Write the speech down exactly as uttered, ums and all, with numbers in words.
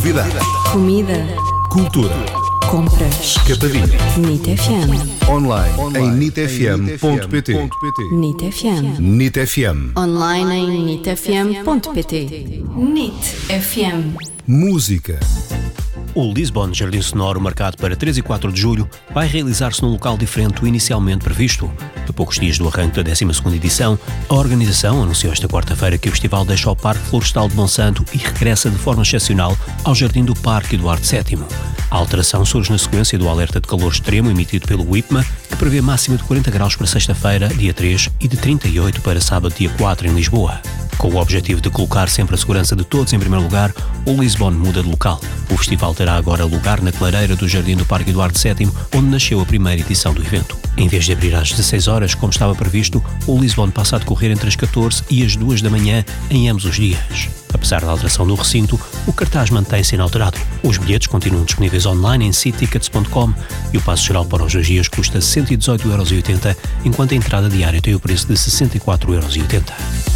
Novidades. Comida. Cultura. Compras. Capadinha. NIT F M. Online, Online. em nit f m ponto p t. NIT F M. NIT F M. Online em nit f m ponto p t. NIT F M. Música. O Lisbon Jardim Sonoro, marcado para três e quatro de julho, vai realizar-se num local diferente do inicialmente previsto. A poucos dias do arranque da décima segunda edição, a organização anunciou esta quarta-feira que o festival deixa o Parque Florestal de Monsanto e regressa de forma excepcional ao Jardim do Parque Eduardo sétimo. A alteração surge na sequência do alerta de calor extremo emitido pelo IPMA, que prevê máxima de quarenta graus para sexta-feira, dia três, e de trinta e oito para sábado, dia quatro, em Lisboa. Com o objetivo de colocar sempre a segurança de todos em primeiro lugar, o Lisbon muda de local. O festival terá agora lugar na clareira do Jardim do Parque Eduardo sétimo, onde nasceu a primeira edição do evento. Em vez de abrir às dezasseis horas, como estava previsto, o Lisbon passa a decorrer entre as catorze e as duas da manhã em ambos os dias. Apesar da alteração no recinto, o cartaz mantém-se inalterado. Os bilhetes continuam disponíveis online em c tickets ponto com e o passo geral para os dois dias custa cento e dezoito euros e oitenta, enquanto a entrada diária tem o preço de sessenta e quatro euros e oitenta.